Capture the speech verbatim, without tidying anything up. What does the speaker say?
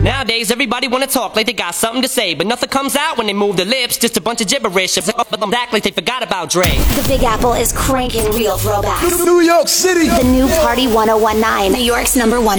Nowadays, everybody wanna talk like they got something to say, but nothing comes out when they move their lips, just a bunch of gibberish. But them act like they forgot about Dre. The Big Apple is cranking real throwbacks. New York City. The new Party one oh one nine, New York's number one